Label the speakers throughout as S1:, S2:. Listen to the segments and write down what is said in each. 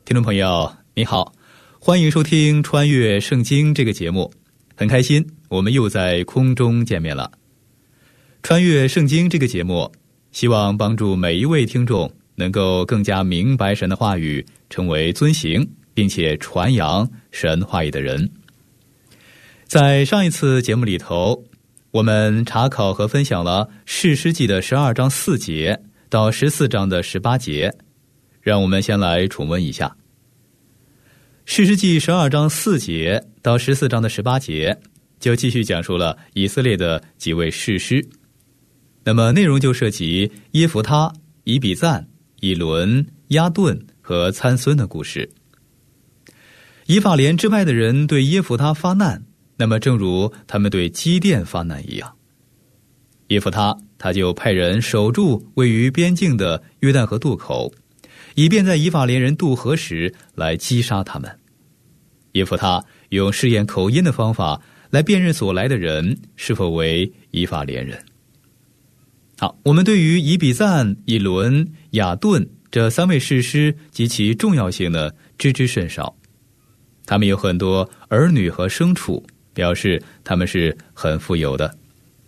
S1: 听众朋友你好，欢迎收听穿越圣经这个节目，很开心我们又在空中见面了。穿越圣经这个节目希望帮助每一位听众能够更加明白神的话语，成为遵行并且传扬神话语的人。在上一次节目里头，我们查考和分享了士师记的12章4节到14章的18节，让我们先来重温一下。士师记12章4节到14章的18节就继续讲述了以色列的几位士师，那么内容就涉及耶弗他、以比赞、以伦、押顿和参孙的故事。以法莲支派的人对耶弗他发难，那么正如他们对基甸发难一样，耶弗他就派人守住位于边境的约旦河渡口，以便在以法莲人渡河时来击杀他们。耶弗他用试验口音的方法来辨认所来的人是否为以法莲人。好，我们对于以比赞、以伦、雅顿这3位士师及其重要性呢知之甚少。他们有很多儿女和牲畜，表示他们是很富有的。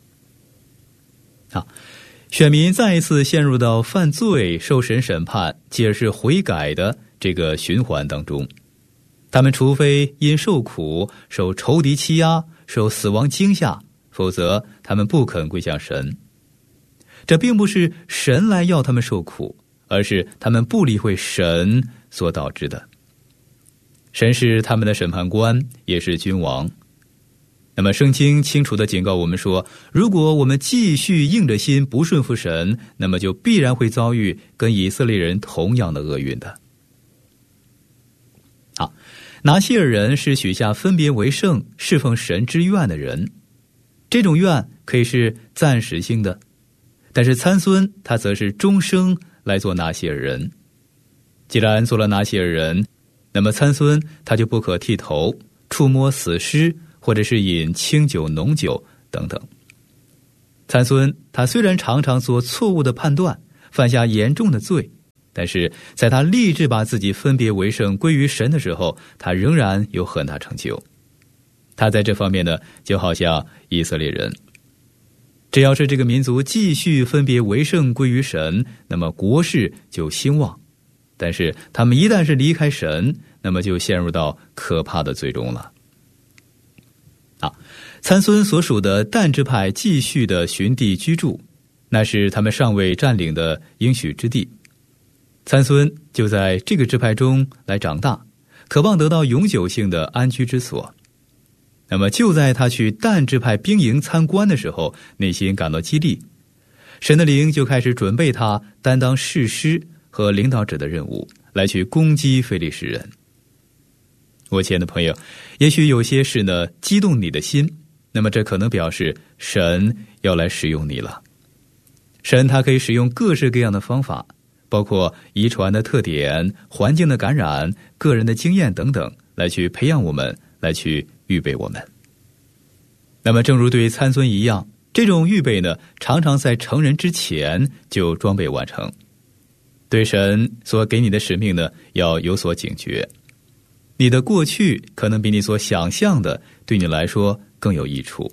S1: 好，选民再一次陷入到犯罪、受神审判，继而是悔改的这个循环当中。他们除非因受苦、受仇敌欺压、受死亡惊吓，否则他们不肯归向神。这并不是神来要他们受苦，而是他们不理会神所导致的。神是他们的审判官，也是君王。那么圣经清楚地警告我们说，如果我们继续硬着心不顺服神，那么就必然会遭遇跟以色列人同样的厄运的。好，拿西尔人是许下分别为圣、侍奉神之愿的人，这种愿可以是暂时性的，但是参孙他则是终生来做拿西尔人。既然做了拿西尔人，那么参孙他就不可剃头、触摸死尸，或者是饮清酒、浓酒等等。参孙他虽然常常做错误的判断，犯下严重的罪，但是在他立志把自己分别为圣归于神的时候，他仍然有很大成就。他在这方面呢，就好像以色列人，只要是这个民族继续分别为圣归于神，那么国势就兴旺。但是他们一旦是离开神，那么就陷入到可怕的罪中了。参孙所属的但支派继续的寻地居住，那是他们尚未占领的应许之地。参孙就在这个支派中来长大，渴望得到永久性的安居之所。那么就在他去但支派兵营参观的时候，内心感到激励，神的灵就开始准备他担当士师和领导者的任务，来去攻击非利士人。我亲爱的朋友，也许有些事呢激动你的心，那么这可能表示神要来使用你了。神他可以使用各式各样的方法，包括遗传的特点、环境的感染、个人的经验等等，来去培养我们，来去预备我们。那么正如对参孙一样，这种预备呢常常在成人之前就装备完成。对神所给你的使命呢要有所警觉，你的过去可能比你所想象的对你来说更有益处。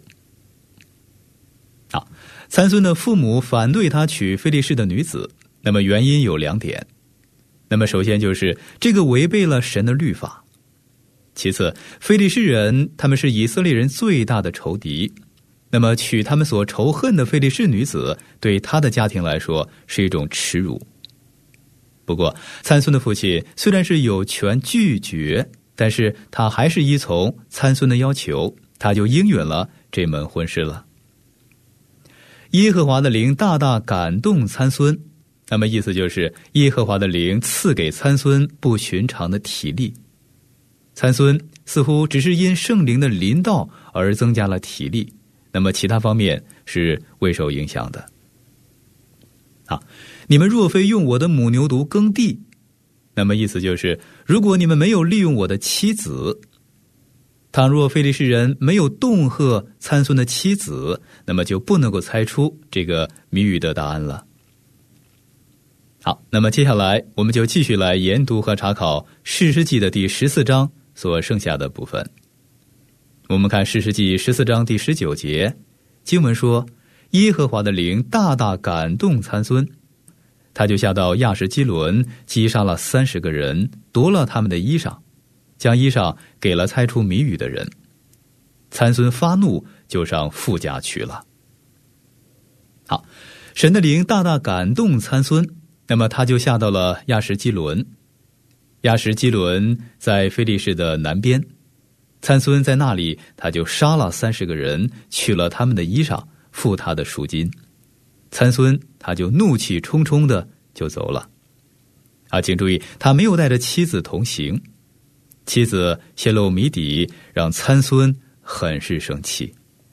S1: 好，参孙的父母反对他娶非利士的女子，那么原因有2点。那么首先就是这个违背了神的律法，其次非利士人他们是以色列人最大的仇敌，那么娶他们所仇恨的非利士女子对他的家庭来说是一种耻辱。不过参孙的父亲虽然是有权拒绝，但是他还是依从参孙的要求，他就应允了这门婚事了。耶和华的灵大大感动参孙，那么意思就是耶和华的灵赐给参孙不寻常的体力。参孙似乎只是因圣灵的临到而增加了体力，那么其他方面是未受影响的。好，你们若非用我的母牛犊耕地，那么意思就是如果你们没有利用我的妻子，倘若非利士人没有恫吓参孙的妻子，那么就不能够猜出这个谜语的答案了。 好，那么接下来我们就继续来研读和查考士师记的第14章所剩下的部分。我们看士师记14章第19节，经文说，耶和华的灵大大感动参孙，他就下到亚什基伦，击杀了30个人，夺了他们的衣裳，将衣裳给了猜出谜语的人。参孙发怒，就上富家去了。好，神的灵大大感动参孙，那么他就下到了亚什基伦。亚什基伦在非利士的南边，参孙在那里，他就杀了30个人，取了他们的衣裳，付他的赎金。参孙他就怒气冲冲的就走了。请注意，他没有带着妻子同行。妻子泄露谜底，让参孙很是生气。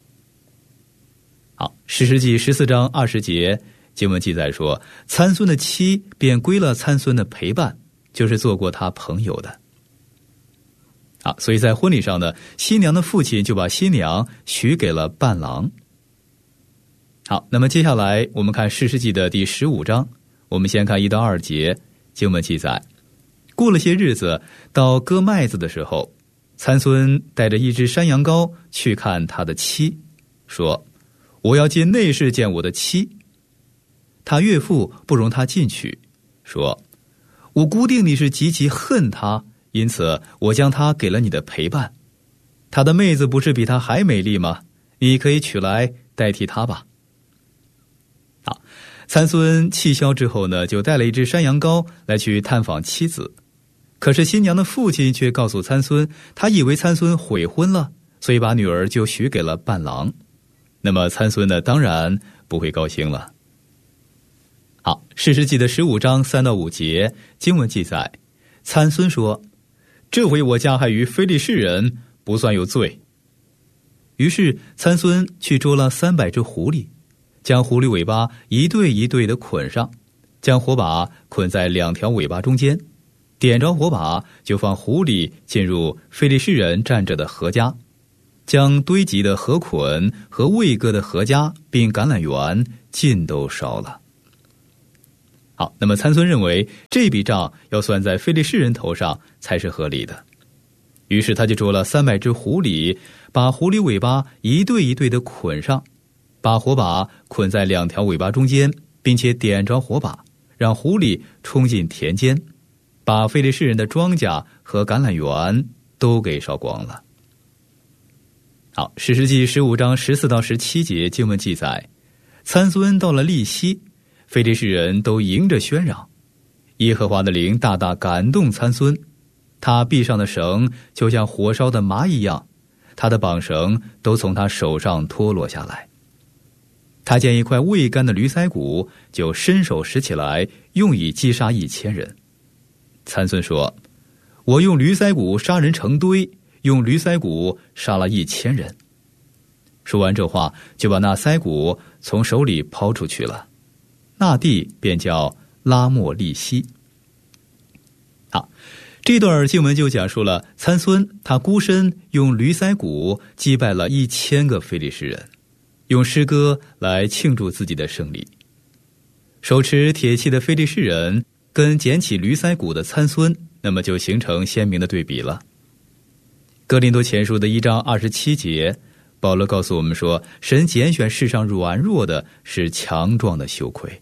S1: 好，士师记14章20节经文记载说，参孙的妻便归了参孙的陪伴，就是做过他朋友的。所以在婚礼上呢，新娘的父亲就把新娘许给了伴郎。好，那么接下来我们看士师记的第15章，我们先看1到2节经文记载，过了些日子，到割麦子的时候，参孙带着一只山羊羔去看他的妻，说，我要进内室见我的妻。他岳父不容他进去，说，我估定你是极其恨他，因此我将他给了你的陪伴。他的妹子不是比他还美丽吗？你可以取来代替他吧。好，参孙气消之后呢，就带了一只山羊羔来去探访妻子。可是新娘的父亲却告诉参孙，他以为参孙悔婚了，所以把女儿就许给了伴郎。那么参孙呢，当然不会高兴了。好，士师记的15章3到5节经文记载，参孙说，这回我加害于非利士人，不算有罪。于是参孙去捉了300只狐狸，将狐狸尾巴一对一对的捆上，将火把捆在2条尾巴中间，点着火把，就放狐狸进入非利士人站着的禾家，将堆积的禾捆和未割的禾家并橄榄园尽都烧了。好，那么参孙认为这笔账要算在非利士人头上才是合理的，于是他就捉了300只狐狸，把狐狸尾巴一对一对的捆上，把火把捆在2条尾巴中间，并且点着火把，让狐狸冲进田间，把非利士人的庄稼和橄榄园都给烧光了。好，士师记15章14到17节经文记载，参孙到了利希，非利士人都迎着喧嚷，耶和华的灵大大感动参孙，他臂上的绳就像火烧的麻一样，他的绑绳都从他手上脱落下来。他见一块未干的驴腮骨，就伸手拾起来，用以击杀1000人。参孙说，我用驴腮骨杀人成堆，用驴腮骨杀了1000人。说完这话，就把那腮骨从手里抛出去了，那地便叫拉莫利希。好，这段经文就讲述了参孙他孤身用驴腮骨击败了1000个非利士人，用诗歌来庆祝自己的胜利。手持铁器的非利士人跟捡起驴腮骨的参孙，那么就形成鲜明的对比了。哥林多前书的1章27节，保罗告诉我们说，神拣选世上软弱的，使强壮的羞愧。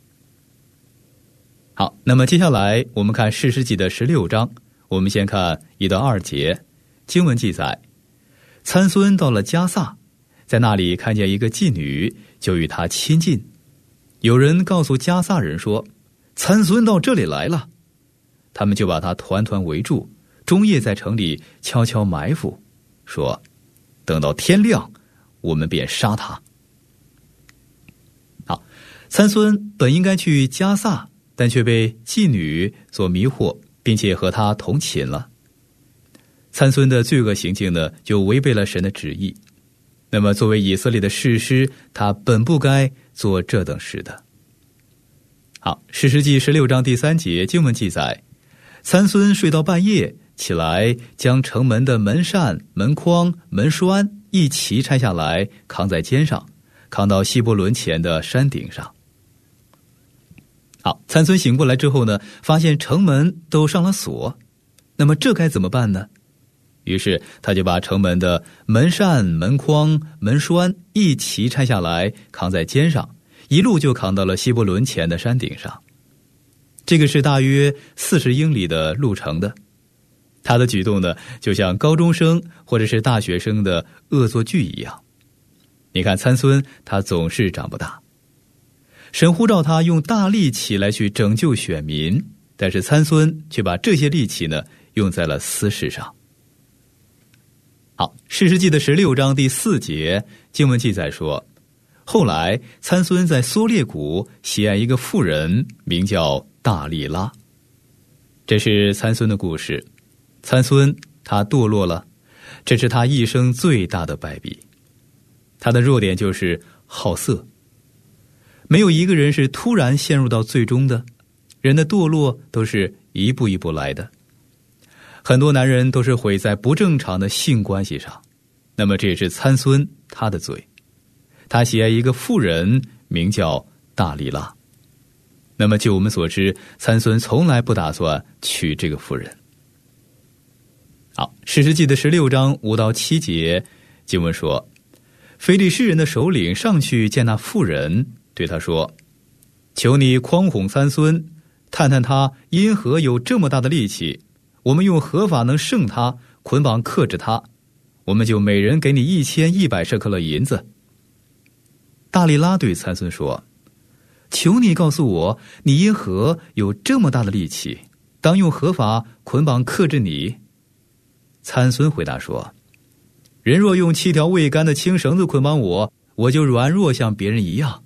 S1: 好，那么接下来我们看士师记的16章，我们先看1到2节经文记载，参孙到了迦萨，在那里看见一个妓女，就与她亲近。有人告诉迦萨人说，参孙到这里来了，他们就把他团团围住，终夜在城里悄悄埋伏，说，等到天亮，我们便杀他。好，参孙本应该去迦萨，但却被妓女所迷惑，并且和他同寝了。参孙的罪恶行径呢，就违背了神的旨意。那么作为以色列的士师，他本不该做这等事的。好，士师记16章第3节经文记载，参孙睡到半夜，起来将城门的门扇、门框、门栓一齐拆下来，扛在肩上，扛到希伯伦前的山顶上。 好，参孙醒过来之后呢，发现城门都上了锁，那么这该怎么办呢？于是他就把城门的门扇、门框、门栓一齐拆下来，扛在肩上，一路就扛到了希伯伦前的山顶上。这个是大约40英里的路程的。他的举动呢，就像高中生或者是大学生的恶作剧一样。你看参孙，他总是长不大。神呼召他用大力气来去拯救选民，但是参孙却把这些力气呢用在了私事上。好，士师记的16章第4节经文记载说，后来参孙在梭列谷喜爱一个妇人，名叫大利拉。这是参孙的故事。参孙他堕落了，这是他一生最大的败笔。他的弱点就是好色。没有一个人是突然陷入到最终的，人的堕落都是一步一步来的。很多男人都是毁在不正常的性关系上，那么这也是参孙他的罪。他喜爱一个妇人，名叫大利拉。那么就我们所知，参孙从来不打算娶这个妇人。好，士师记的16章5到7节经文说，非利士人的首领上去见那妇人，对他说，求你诓哄参孙，探探他因何有这么大的力气，我们用何法能胜他，捆绑克制他，我们就每人给你1100舍客勒银子。大利拉对参孙说，求你告诉我，你因何有这么大的力气，当用何法捆绑克制你？参孙回答说，人若用7条未干的轻绳子捆绑我，我就软弱像别人一样。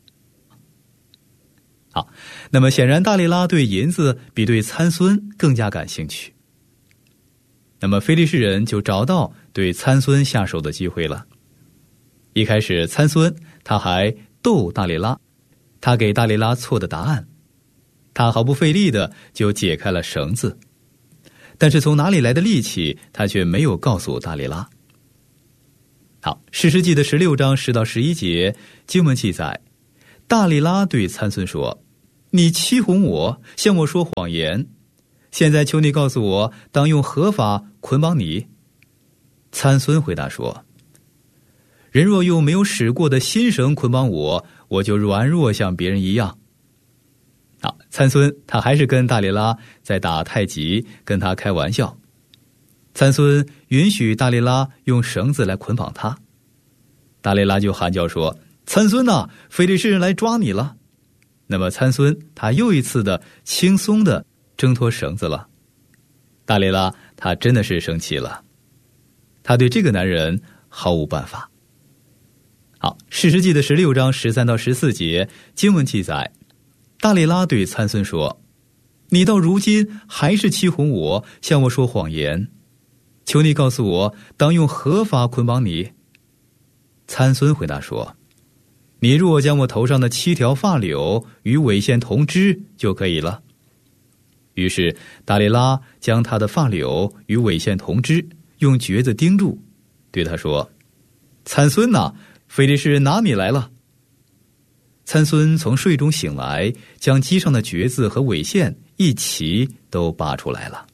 S1: 好，那么显然大利拉对银子比对参孙更加感兴趣。那么非利士人就找到对参孙下手的机会了。一开始参孙他还逗大利拉，他给大利拉错的答案，他毫不费力的就解开了绳子，但是从哪里来的力气他却没有告诉大利拉。好，士师记的16章10到11节经文记载，大利拉对参孙说，你欺哄我，向我说谎言，现在求你告诉我，当用何法捆绑你？参孙回答说，人若用没有使过的新绳捆绑我，我就软弱像别人一样。好，参孙他还是跟大利拉在打太极，跟他开玩笑。参孙允许大利拉用绳子来捆绑他，大利拉就喊叫说，参孙啊，非利士人来抓你了。那么参孙他又一次的轻松的挣脱绳子了。大利拉他真的是生气了，他对这个男人毫无办法。好，士师记的16章13到14节经文记载，大利拉对参孙说，你到如今还是欺哄我，向我说谎言，求你告诉我，当用何法捆绑你？参孙回答说，你若将我头上的7条发绺与尾线同织就可以了。于是大利拉将他的发绺与尾线同织，用橛子钉住，对他说，参孙啊，非利士人拿你来了。参孙从睡中醒来，将机上的橛子和尾线一齐都拔出来了。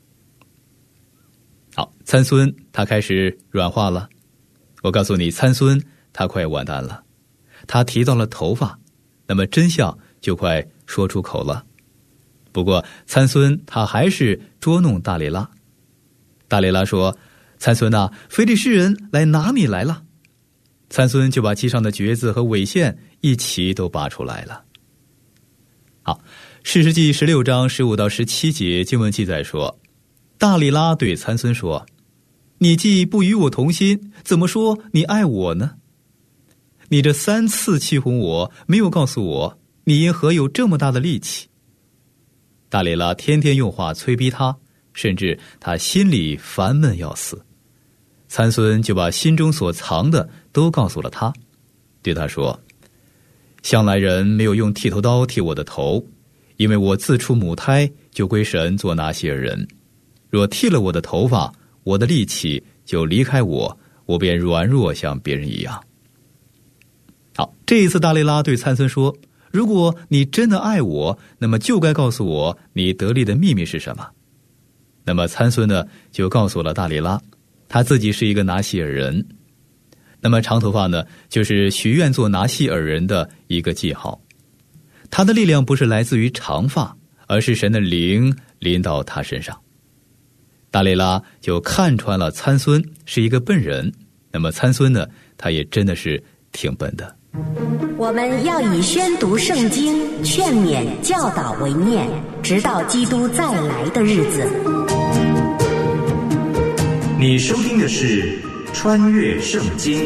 S1: 好，参孙他开始软化了。我告诉你，参孙他快完蛋了，他提到了头发，那么真相就快说出口了。不过参孙他还是捉弄大利拉。大利拉说，参孙啊，非利士人来拿你来了。参孙就把机上的橛子和尾线一齐都拔出来了。好，士师记16章15到17节经文记载说，大利拉对参孙说，你既不与我同心，怎么说你爱我呢？你这3次欺哄我，没有告诉我，你因何有这么大的力气？大利拉天天用话催逼他，甚至他心里烦闷要死。参孙就把心中所藏的都告诉了他，对他说，向来人没有用剃头刀剃我的头，因为我自出母胎就归神做拿西尔人，若剃了我的头发，我的力气就离开我，我便软弱像别人一样。好，这一次大利拉对参孙说， 如果你真的爱我，那么就该告诉我你得力的秘密是什么。那么参孙呢，就告诉了大利拉，他自己是一个拿细尔人。那么长头发呢，就是许愿做拿细尔人的一个记号。他的力量不是来自于长发，而是神的灵临到他身上。大利拉就看穿了参孙是一个笨人，那么参孙呢，他也真的是挺笨的。
S2: 我们要以宣读圣经、劝勉、教导为念，直到基督再来的日子。
S3: 你收听的是穿越圣经。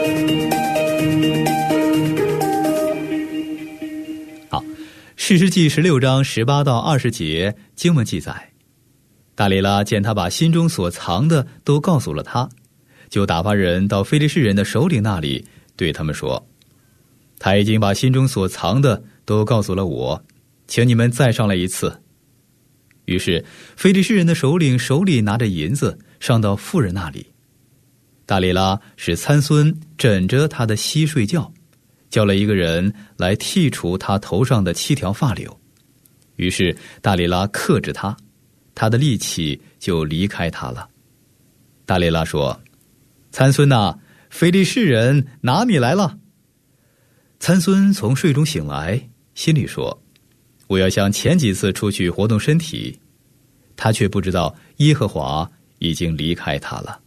S1: 好，士师记16章18到20节经文记载，大利拉见他把心中所藏的都告诉了他，就打发人到非利士人的首领那里，对他们说，他已经把心中所藏的都告诉了我，请你们再上来一次。于是非利士人的首领手里拿着银子上到妇人那里，大利拉使参孙枕着他的膝睡觉，叫了一个人来剔除他头上的7条发绺。于是大利拉克制他，他的力气就离开他了。大利拉说，参孙哪，非利士人拿你来了。参孙从睡中醒来，心里说，我要像前几次出去活动身体。他却不知道耶和华已经离开他了。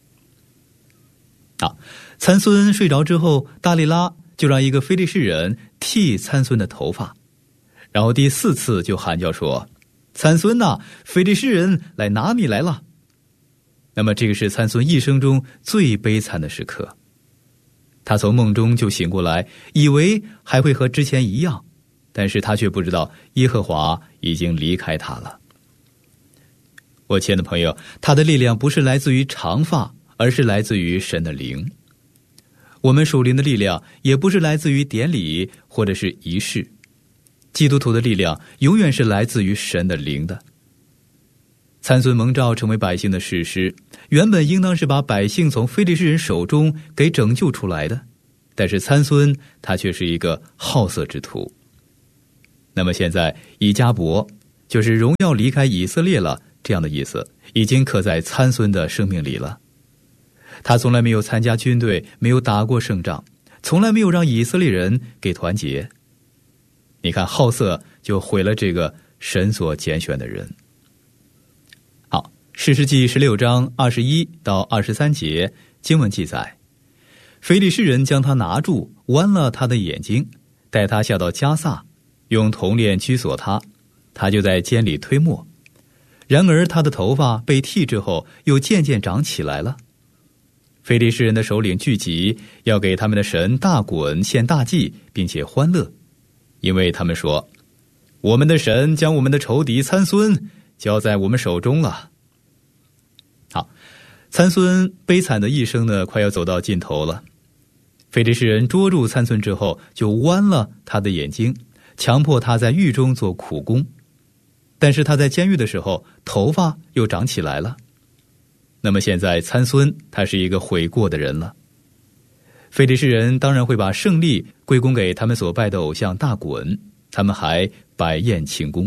S1: 参孙睡着之后，大利拉就让一个非利士人剃参孙的头发，然后第4次就喊叫说，参孙哪，非利士人来拿你来了。那么这个是参孙一生中最悲惨的时刻。他从梦中就醒过来，以为还会和之前一样，但是他却不知道耶和华已经离开他了。我亲爱的朋友，他的力量不是来自于长发，而是来自于神的灵。我们属灵的力量也不是来自于典礼或者是仪式，基督徒的力量永远是来自于神的灵的。参孙蒙召成为百姓的士师，原本应当是把百姓从非利士人手中给拯救出来的，但是参孙他却是一个好色之徒。那么现在以迦伯，就是荣耀离开以色列了这样的意思，已经刻在参孙的生命里了。他从来没有参加军队，没有打过胜仗，从来没有让以色列人给团结。你看，好色就毁了这个神所拣选的人。好，士师记16章21到23节经文记载，非利士人将他拿住，剜了他的眼睛，带他下到迦萨，用铜链拘锁他，他就在监里推磨。然而他的头发被剃之后，又渐渐长起来了。非利士人的首领聚集，要给他们的神大滚献大祭，并且欢乐，因为他们说，我们的神将我们的仇敌参孙交在我们手中了。好，参孙悲惨的一生呢，快要走到尽头了。非利士人捉住参孙之后，就剜了他的眼睛，强迫他在狱中做苦工。但是他在监狱的时候，头发又长起来了。那么现在参孙他是一个悔过的人了。非利士人当然会把胜利归功给他们所拜的偶像大滚，他们还摆宴庆功。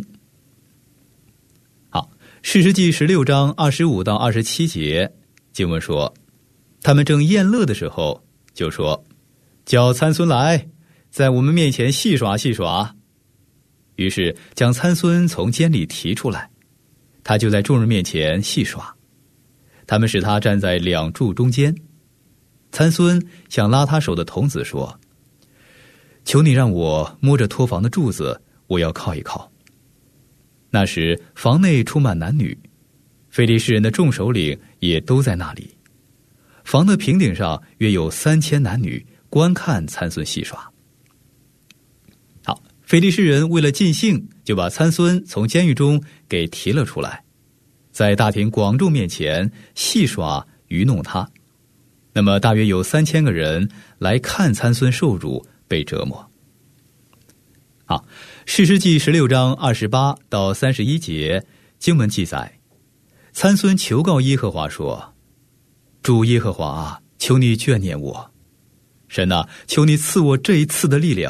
S1: 好，士师记16章25到27节经文说，他们正宴乐的时候，就说，叫参孙来，在我们面前戏耍戏耍。于是将参孙从监里提出来，他就在众人面前戏耍。他们使他站在2柱中间。参孙向拉他手的童子说，求你让我摸着托房的柱子，我要靠一靠。那时房内充满男女，非利士人的众首领也都在那里。房的平顶上约有3000男女观看参孙戏耍。好，非利士人为了尽兴，就把参孙从监狱中给提了出来，在大庭广众面前戏耍愚弄他。那么大约有3000个人来看参孙受辱被折磨。好，士师记16章28到31节经文记载，参孙求告耶和华说，主耶和华啊，求你眷念我。神啊，求你赐我这一次的力量，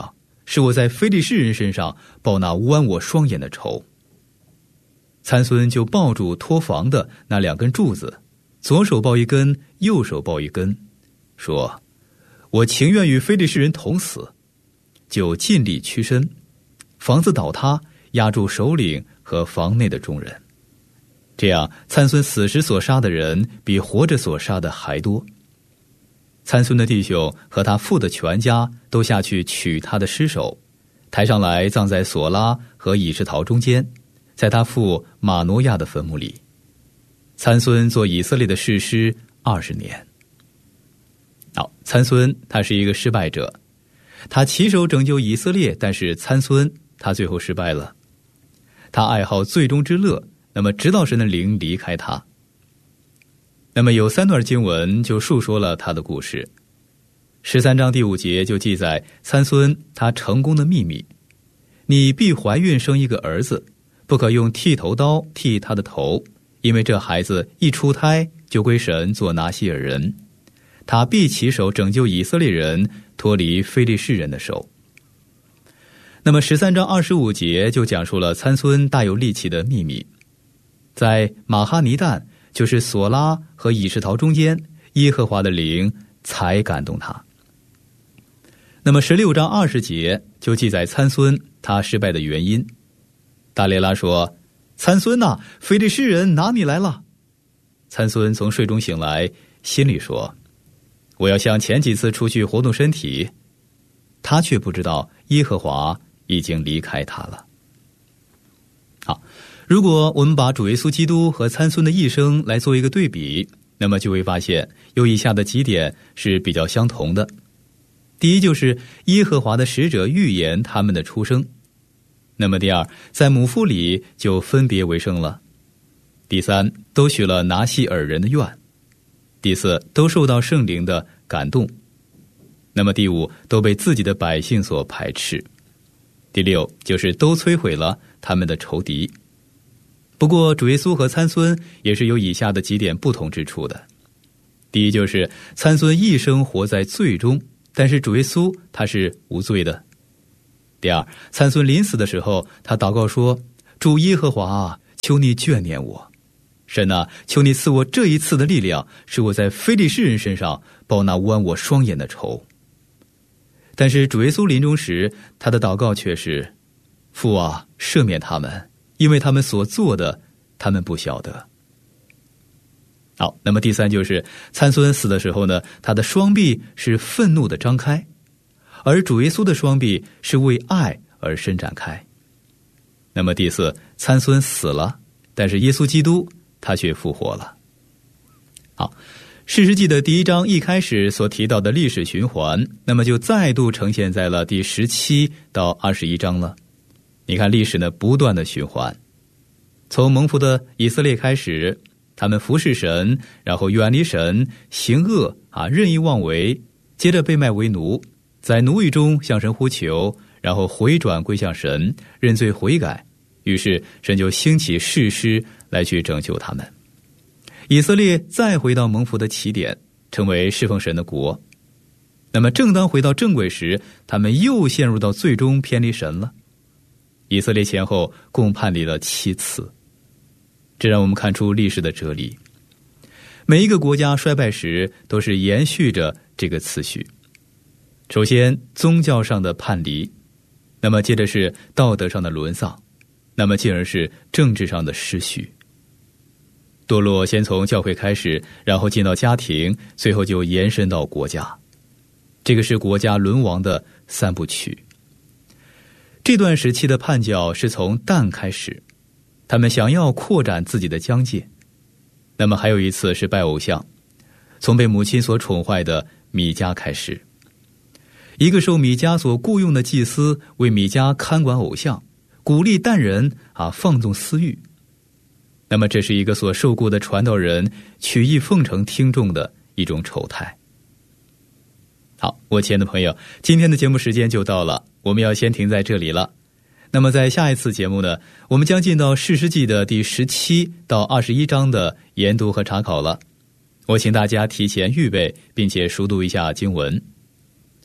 S1: 是我在非利士人身上报那剜我双眼的仇。参孙就抱住托房的那2根柱子，左手抱一根，右手抱一根，说：我情愿与非利士人同死。就尽力屈身，房子倒塌，压住首领和房内的众人。这样参孙死时所杀的人比活着所杀的还多。参孙的弟兄和他父的全家都下去取他的尸首，抬上来葬在索拉和以实陶中间，在他父马挪亚的坟墓里。参孙做以色列的士师20年。好，参孙他是一个失败者，他起手拯救以色列，但是参孙他最后失败了。他爱好罪中之乐，那么直到神的灵离开他。那么有3段经文就述说了他的故事。13章第5节就记载参孙他成功的秘密：你必怀孕生一个儿子，不可用剃头刀剃他的头，因为这孩子一出胎就归神做拿西尔人，他必起手拯救以色列人脱离非利士人的手。那么13章25节就讲述了参孙大有力气的秘密。在马哈尼旦，就是索拉和以实陶中间，耶和华的灵才感动他。那么16章20节就记载参孙他失败的原因。大列拉说：参孙啊，非利士人拿你来了。参孙从睡中醒来，心里说：我要像前几次出去活动身体。他却不知道耶和华已经离开他了。好，如果我们把主耶稣基督和参孙的一生来做一个对比，那么就会发现有以下的几点是比较相同的。第一，就是耶和华的使者预言他们的出生。那么第二，在母腹里就分别为生了。第三，都许了拿西尔人的愿。第四，都受到圣灵的感动。那么第五，都被自己的百姓所排斥。第六，就是都摧毁了他们的仇敌。不过主耶稣和参孙也是有以下的几点不同之处的。第一，就是参孙一生活在罪中，但是主耶稣他是无罪的。第二，参孙临死的时候，他祷告说：主耶和华啊，求你眷念我。神啊，求你赐我这一次的力量，使我在非利士人身上报那剜我双眼的仇。但是主耶稣临终时，他的祷告却是：父啊，赦免他们，因为他们所做的，他们不晓得。好，那么第三，就是参孙死的时候呢，他的双臂是愤怒的张开，而主耶稣的双臂是为爱而伸展开。那么第四，参孙死了，但是耶稣基督他却复活了。好，士师记的第1章一开始所提到的历史循环，那么就再度呈现在了第17到21章了。你看历史呢不断的循环，从蒙福的以色列开始，他们服侍神，然后远离神，行恶任意妄为，接着被卖为奴，在奴役中向神呼求，然后回转归向神，认罪悔改，于是神就兴起士师来去拯救他们。以色列再回到蒙福的起点，成为侍奉神的国。那么正当回到正轨时，他们又陷入到最终偏离神了。以色列前后共叛离了7次，这让我们看出历史的哲理。每一个国家衰败时都是延续着这个次序。首先宗教上的叛离，那么接着是道德上的沦丧，那么进而是政治上的失序。堕落先从教会开始，然后进到家庭，最后就延伸到国家。这个是国家沦亡的3部曲。这段时期的叛教是从但开始，他们想要扩展自己的疆界。那么还有一次是拜偶像，从被母亲所宠坏的米迦开始。一个受米迦所雇用的祭司为米迦看管偶像，鼓励但人放纵私欲。那么这是一个所受雇的传道人曲意奉承听众的一种丑态。好，我亲爱的朋友，今天的节目时间就到了，我们要先停在这里了。那么在下一次节目呢，我们将进到士师记的第17到21章的研读和查考了。我请大家提前预备，并且熟读一下经文。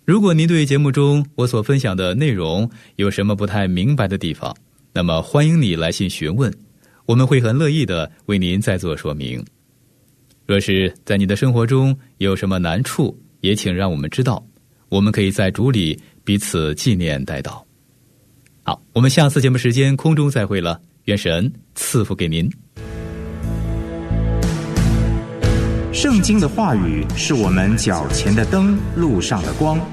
S1: 如果您对节目中我所分享的内容有什么不太明白的地方，那么欢迎你来信询问，我们会很乐意的为您再做说明。若是在你的生活中有什么难处，也请让我们知道，我们可以在主里彼此纪念代祷。好，我们下次节目时间空中再会了，愿神赐福给您。
S3: 圣经的话语是我们脚前的灯，路上的光。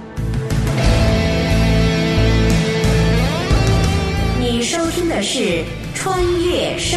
S2: 你收听的是穿越圣